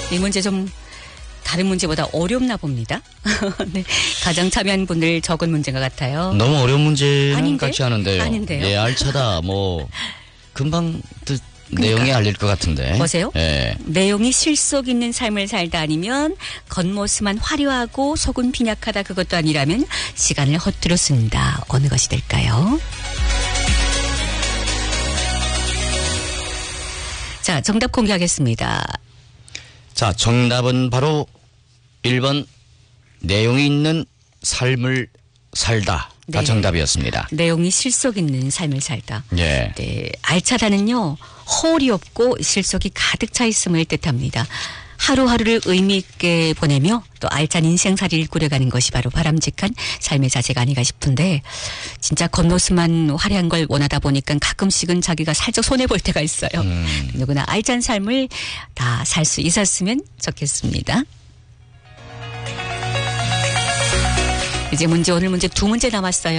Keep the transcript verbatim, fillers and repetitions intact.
이 문제 좀 다른 문제보다 어렵나 봅니다. 네, 가장 참여한 분들 적은 문제인 것 같아요. 너무 어려운 문제는 아닌데? 같지 않은데요. 아닌데요. 예, 알차다. 뭐 금방 뜻 그러니까. 내용이 알릴 것 같은데. 보세요. 예. 내용이 실속 있는 삶을 살다 아니면 겉모습만 화려하고 속은 빈약하다 그것도 아니라면 시간을 헛되로 쓴다. 어느 것이 될까요? 자, 정답 공개하겠습니다. 자, 정답은 바로 일 번 내용이 있는 삶을 살다가 네. 정답이었습니다. 내용이 실속 있는 삶을 살다. 예. 네, 알차다는요. 허울이 없고 실속이 가득 차 있음을 뜻합니다. 하루하루를 의미 있게 보내며 또 알찬 인생살이를 꾸려가는 것이 바로 바람직한 삶의 자세가 아닌가 싶은데 진짜 겉모습만 화려한 걸 원하다 보니까 가끔씩은 자기가 살짝 손해볼 때가 있어요. 음. 누구나 알찬 삶을 다 살 수 있었으면 좋겠습니다. 이제 문제 오늘 문제 두 문제 남았어요.